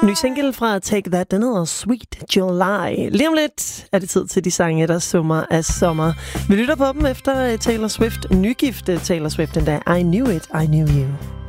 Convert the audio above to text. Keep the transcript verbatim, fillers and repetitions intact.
Ny single fra Take That, den hedder Sweet July. Lige om lidt er det tid til de sange, der summer af sommer. Vi lytter på dem efter Taylor Swift, nygifte Taylor Swift, den der I Knew It, I Knew You.